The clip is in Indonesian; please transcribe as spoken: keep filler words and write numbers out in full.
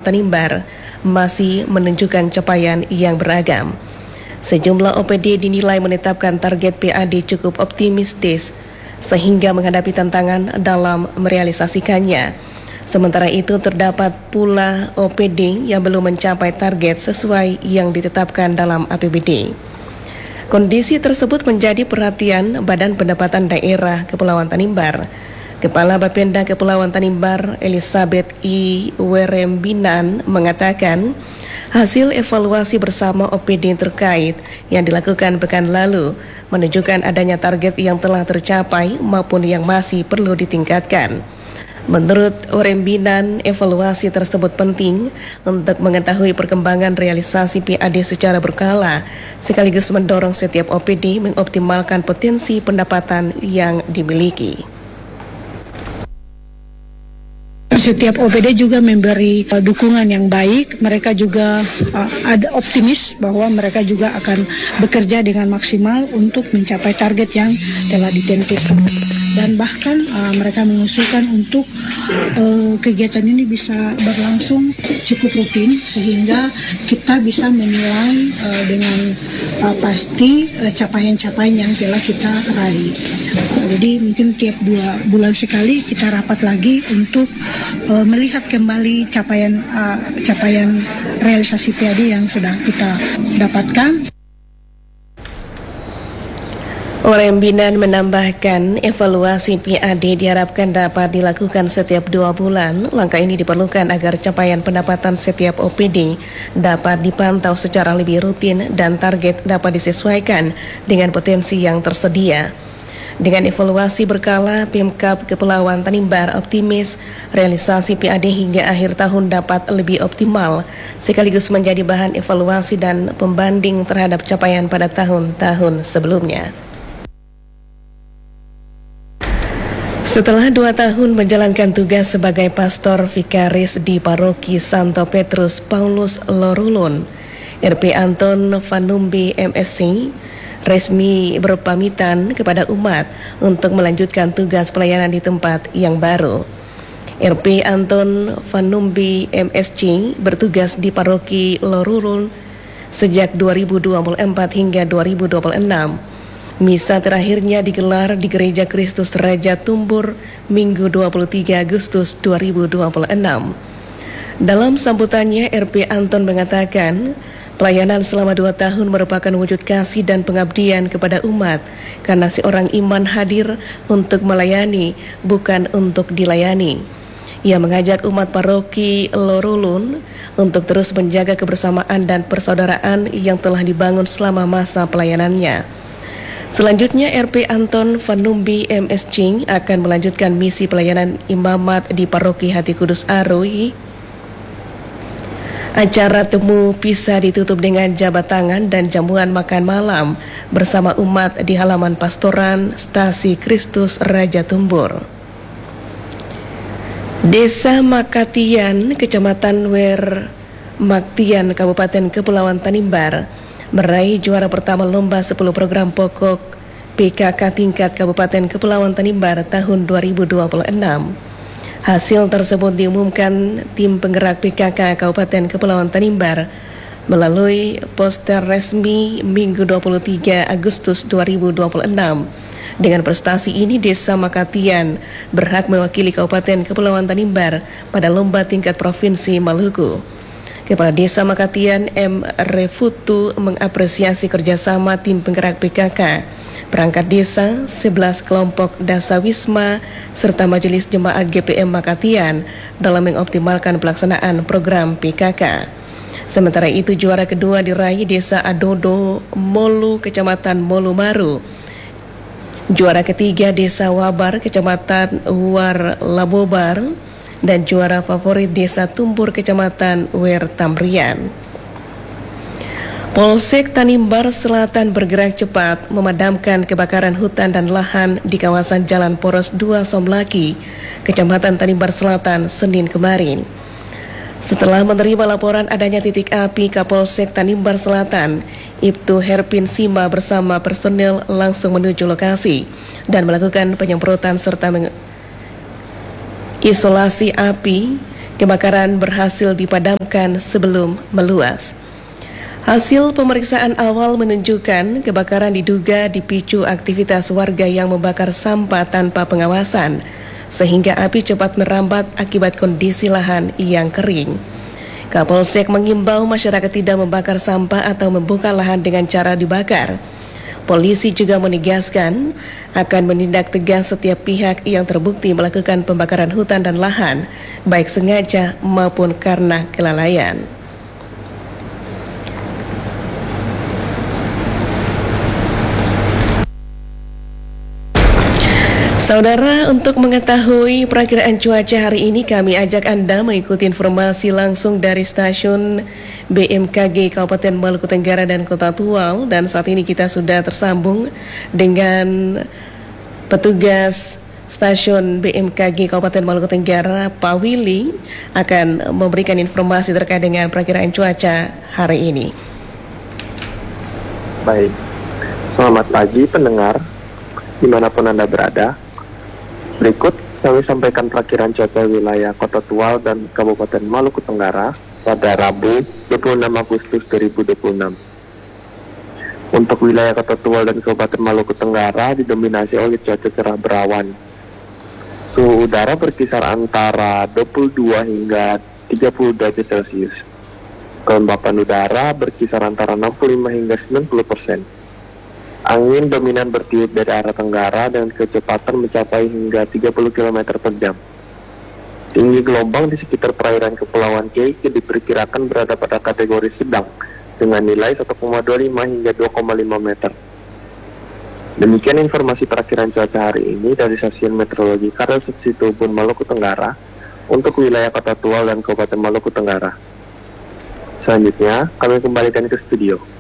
Tanimbar masih menunjukkan capaian yang beragam. Sejumlah O P D dinilai menetapkan target P A D cukup optimistis sehingga menghadapi tantangan dalam merealisasikannya. Sementara itu terdapat pula O P D yang belum mencapai target sesuai yang ditetapkan dalam A P B D. Kondisi tersebut menjadi perhatian Badan Pendapatan Daerah Kepulauan Tanimbar. Kepala Bapenda Kepulauan Tanimbar Elizabeth I. Werembinan mengatakan hasil evaluasi bersama O P D terkait yang dilakukan pekan lalu menunjukkan adanya target yang telah tercapai maupun yang masih perlu ditingkatkan. Menurut Werembinan, evaluasi tersebut penting untuk mengetahui perkembangan realisasi P A D secara berkala, sekaligus mendorong setiap O P D mengoptimalkan potensi pendapatan yang dimiliki. Setiap O P D juga memberi uh, dukungan yang baik. Mereka juga uh, ada optimis bahwa mereka juga akan bekerja dengan maksimal untuk mencapai target yang telah ditentukan. Dan bahkan uh, mereka mengusulkan untuk uh, kegiatan ini bisa berlangsung cukup rutin sehingga kita bisa menilai uh, dengan uh, pasti uh, capaian-capaian yang telah kita raih. Uh, jadi mungkin tiap dua bulan sekali kita rapat lagi untuk Uh, melihat kembali capaian uh, capaian realisasi P A D yang sudah kita dapatkan. Werembinan menambahkan evaluasi P A D diharapkan dapat dilakukan setiap dua bulan. Langkah ini diperlukan agar capaian pendapatan setiap O P D dapat dipantau secara lebih rutin dan target dapat disesuaikan dengan potensi yang tersedia. Dengan evaluasi berkala, Pemkab Kepulauan Tanimbar optimis realisasi P A D hingga akhir tahun dapat lebih optimal, sekaligus menjadi bahan evaluasi dan pembanding terhadap capaian pada tahun-tahun sebelumnya. Setelah dua tahun menjalankan tugas sebagai pastor vikaris di Paroki Santo Petrus Paulus Lorulun, R P Anton Vanumbi M Si resmi berpamitan kepada umat untuk melanjutkan tugas pelayanan di tempat yang baru. R P Anton Vanumbi M Si bertugas di Paroki Lorulun sejak dua ribu dua puluh empat hingga dua ribu dua puluh enam. Misa terakhirnya digelar di Gereja Kristus Raja Tumbur Minggu dua puluh tiga Agustus dua ribu dua puluh enam. Dalam sambutannya, R P Anton mengatakan, pelayanan selama dua tahun merupakan wujud kasih dan pengabdian kepada umat, karena seorang iman hadir untuk melayani, bukan untuk dilayani. Ia mengajak umat paroki Lorulun untuk terus menjaga kebersamaan dan persaudaraan yang telah dibangun selama masa pelayanannya. Selanjutnya, R P Anton Vanumbi M Si akan melanjutkan misi pelayanan imamat di Paroki Hati Kudus Arui. Acara temu pisah ditutup dengan jabat tangan dan jamuan makan malam bersama umat di halaman pastoran Stasi Kristus Raja Tumbur. Desa Makatian, Kecamatan Wer Maktian, Kabupaten Kepulauan Tanimbar meraih juara pertama lomba sepuluh program pokok P K K tingkat Kabupaten Kepulauan Tanimbar tahun dua ribu dua puluh enam. Hasil tersebut diumumkan tim penggerak P K K Kabupaten Kepulauan Tanimbar melalui poster resmi Minggu dua puluh tiga Agustus dua ribu dua puluh enam. Dengan prestasi ini, Desa Makatian berhak mewakili Kabupaten Kepulauan Tanimbar pada lomba tingkat Provinsi Maluku. Kepala Desa Makatian M. Refutu mengapresiasi kerjasama tim penggerak P K K, perangkat desa, sebelas kelompok dasawisma, serta Majelis Jemaat G P M Makatian dalam mengoptimalkan pelaksanaan program P K K. Sementara itu, juara kedua diraih Desa Adodo Molu, Kecamatan Molu Maru. Juara ketiga Desa Wabar, Kecamatan War Labobar. Dan juara favorit Desa Tumbur, Kecamatan Wer Tamrian. Polsek Tanimbar Selatan bergerak cepat memadamkan kebakaran hutan dan lahan di kawasan Jalan Poros dua Somlaki, Kecamatan Tanimbar Selatan, Senin kemarin. Setelah menerima laporan adanya titik api, Kapolsek Tanimbar Selatan, Ibtu Herpin Sima bersama personel langsung menuju lokasi dan melakukan penyemprotan serta meng isolasi api. Kebakaran berhasil dipadamkan sebelum meluas. Hasil pemeriksaan awal menunjukkan kebakaran diduga dipicu aktivitas warga yang membakar sampah tanpa pengawasan, sehingga api cepat merambat akibat kondisi lahan yang kering. Kapolsek mengimbau masyarakat tidak membakar sampah atau membuka lahan dengan cara dibakar. Polisi juga menegaskan akan menindak tegas setiap pihak yang terbukti melakukan pembakaran hutan dan lahan, baik sengaja maupun karena kelalaian. Saudara, untuk mengetahui perakiraan cuaca hari ini, kami ajak Anda mengikuti informasi langsung dari stasiun B M K G Kabupaten Maluku Tenggara dan Kota Tual. Dan saat ini kita sudah tersambung dengan petugas stasiun B M K G Kabupaten Maluku Tenggara, Pak Willy, akan memberikan informasi terkait dengan perakiraan cuaca hari ini. Baik, selamat pagi pendengar, dimanapun Anda berada. Berikut kami sampaikan perakiraan cuaca wilayah Kota Tual dan Kabupaten Maluku Tenggara pada Rabu dua puluh enam Agustus dua ribu dua puluh enam. Untuk wilayah Kota Tual dan Kabupaten Maluku Tenggara didominasi oleh cuaca cerah berawan. Suhu udara berkisar antara dua puluh dua hingga tiga puluh derajat Celcius. Kelembapan udara berkisar antara enam puluh lima hingga sembilan puluh persen. Angin dominan bertiup dari arah tenggara dengan kecepatan mencapai hingga tiga puluh kilometer per jam. Tinggi gelombang di sekitar perairan Kepulauan Keike diperkirakan berada pada kategori sedang dengan nilai satu koma dua lima hingga dua koma lima meter. Demikian informasi perakiraan cuaca hari ini dari Stasiun Meteorologi Karel Situbondo Maluku Tenggara untuk wilayah Kota Tual dan Kabupaten Maluku Tenggara. Selanjutnya, kami kembalikan ke studio.